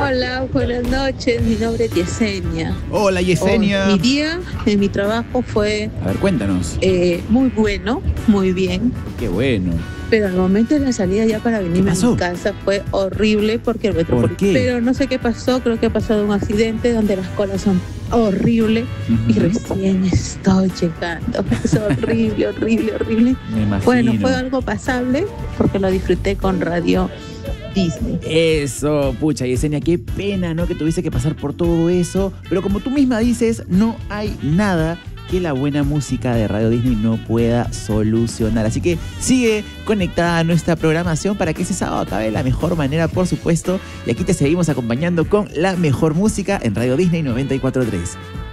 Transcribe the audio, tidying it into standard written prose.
Hola, buenas noches. Mi nombre es Yesenia. Hola, Yesenia. Mi día en mi trabajo fue... A ver, cuéntanos. Muy bueno, muy bien. Qué bueno. Pero al momento de la salida ya para venirme a mi casa fue horrible porque el metropolitano... ¿Por qué? Pero no sé qué pasó, creo que ha pasado un accidente donde las colas son horribles y recién estoy llegando. Es horrible, horrible, horrible. Me imagino. Bueno, fue algo pasable porque lo disfruté con Radio Disney. Eso, pucha, Yesenia, qué pena, ¿no? Que tuviese que pasar por todo eso. Pero como tú misma dices, no hay nada que la buena música de Radio Disney no pueda solucionar. Así que sigue conectada a nuestra programación para que ese sábado acabe de la mejor manera, por supuesto. Y aquí te seguimos acompañando con la mejor música en Radio Disney 94.3.